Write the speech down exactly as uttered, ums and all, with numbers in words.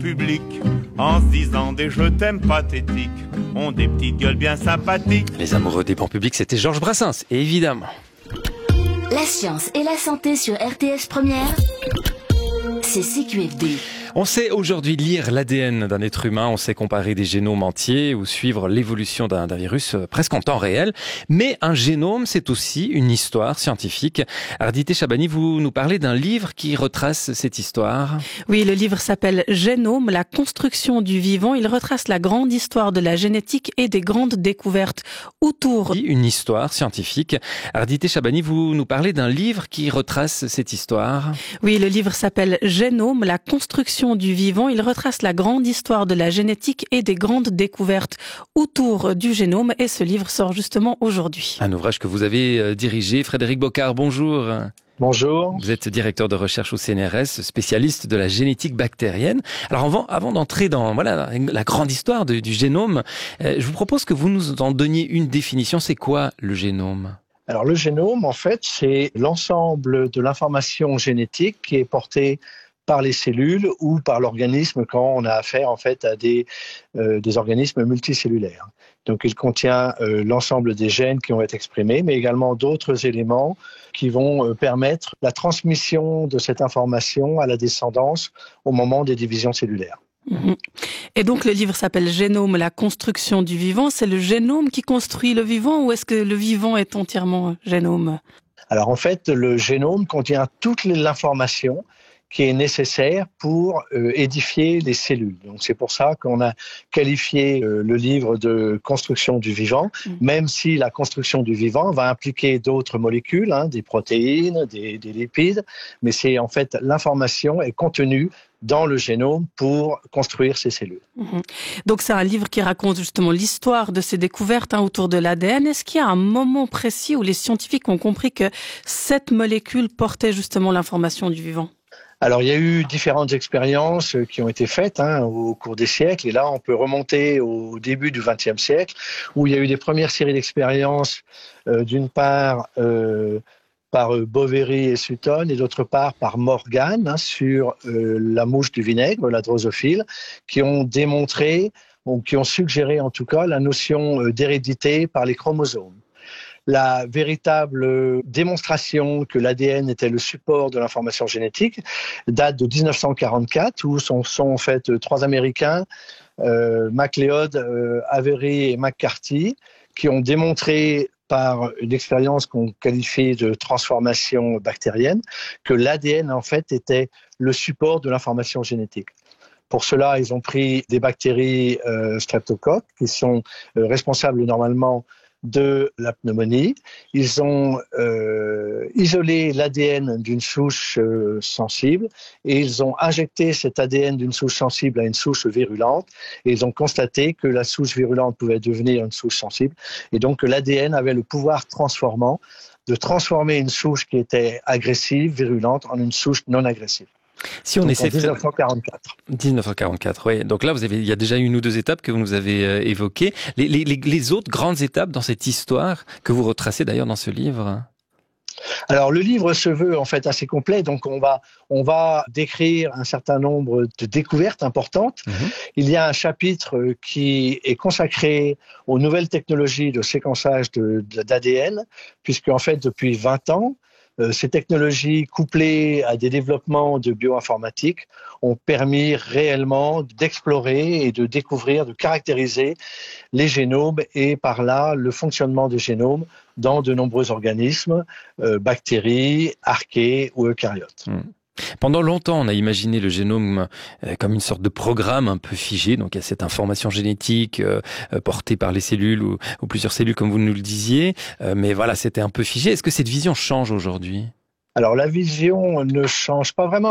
public en se disant des je t'aime pathétiques, ont des petites gueules bien sympathiques. Les amoureux des bancs publics, c'était Georges Brassens, évidemment. La science et la santé sur R T S Première, c'est C Q F D. On sait aujourd'hui lire l'A D N d'un être humain, on sait comparer des génomes entiers ou suivre l'évolution d'un, d'un virus presque en temps réel. Mais un génome, c'est aussi une histoire scientifique. Ardité Chabani, vous nous parlez d'un livre qui retrace cette histoire. Oui, le livre s'appelle Génome, la construction du vivant. Il retrace la grande histoire de la génétique et des grandes découvertes autour. Une histoire scientifique. Ardité Chabani, vous nous parlez d'un livre qui retrace cette histoire. Oui, le livre s'appelle Génome, la construction du vivant. Il retrace la grande histoire de la génétique et des grandes découvertes autour du génome. Et ce livre sort justement aujourd'hui. Un ouvrage que vous avez dirigé. Frédéric Bocard, bonjour. Bonjour. Vous êtes directeur de recherche au C N R S, spécialiste de la génétique bactérienne. Alors avant, avant d'entrer dans voilà la grande histoire de, du génome, euh, je vous propose que vous nous en donniez une définition. C'est quoi le génome ? Alors le génome, en fait, c'est l'ensemble de l'information génétique qui est portée par les cellules ou par l'organisme quand on a affaire en fait à des, euh, des organismes multicellulaires. Donc il contient euh, l'ensemble des gènes qui vont être exprimés, mais également d'autres éléments qui vont euh, permettre la transmission de cette information à la descendance au moment des divisions cellulaires. Mmh. Et donc le livre s'appelle Génome, la construction du vivant. C'est le génome qui construit le vivant ou est-ce que le vivant est entièrement génome ? Alors en fait, le génome contient toute l'information qui est nécessaire pour euh, édifier les cellules. Donc c'est pour ça qu'on a qualifié euh, le livre de construction du vivant, mmh. même si la construction du vivant va impliquer d'autres molécules, hein, des protéines, des, des lipides, mais c'est en fait l'information est contenue dans le génome pour construire ces cellules. Mmh. Donc c'est un livre qui raconte justement l'histoire de ces découvertes hein, autour de l'A D N. Est-ce qu'il y a un moment précis où les scientifiques ont compris que cette molécule portait justement l'information du vivant ? Alors, il y a eu différentes expériences qui ont été faites hein, au cours des siècles. Et là, on peut remonter au début du vingtième siècle, où il y a eu des premières séries d'expériences, euh, d'une part euh, par euh, Boveri et Sutton, et d'autre part par Morgan, hein, sur euh, la mouche du vinaigre, la drosophile, qui ont démontré, ou qui ont suggéré en tout cas, la notion d'hérédité par les chromosomes. La véritable démonstration que l'A D N était le support de l'information génétique date de dix-neuf cent quarante-quatre, où sont, sont en fait trois Américains, euh, MacLeod, euh, Avery et McCarthy, qui ont démontré par une expérience qu'on qualifie de transformation bactérienne, que l'A D N en fait était le support de l'information génétique. Pour cela, ils ont pris des bactéries euh, streptocoques qui sont euh, responsables normalement de la pneumonie. Ils ont euh, isolé l'A D N d'une souche euh, sensible et ils ont injecté cet A D N d'une souche sensible à une souche virulente et ils ont constaté que la souche virulente pouvait devenir une souche sensible et donc que l'A D N avait le pouvoir transformant de transformer une souche qui était agressive, virulente, en une souche non agressive. Si on Donc essaie en dix-neuf cent quarante-quatre. dix-neuf cent quarante-quatre, oui. Donc là, vous avez, il y a déjà une ou deux étapes que vous nous avez euh, évoquées. Les, les, les autres grandes étapes dans cette histoire que vous retracez d'ailleurs dans ce livre. Alors le livre se veut en fait assez complet, donc on va on va décrire un certain nombre de découvertes importantes. Mmh. Il y a un chapitre qui est consacré aux nouvelles technologies de séquençage de, de, d'A D N, puisque en fait depuis vingt ans, Euh, ces technologies couplées à des développements de bioinformatique ont permis réellement d'explorer et de découvrir, de caractériser les génomes et par là le fonctionnement des génomes dans de nombreux organismes, euh, bactéries, archées ou eucaryotes. Mmh. Pendant longtemps, on a imaginé le génome comme une sorte de programme un peu figé. Donc, il y a cette information génétique euh, portée par les cellules ou, ou plusieurs cellules, comme vous nous le disiez. Euh, mais voilà, c'était un peu figé. Est-ce que cette vision change aujourd'hui ? Alors, la vision ne change pas vraiment.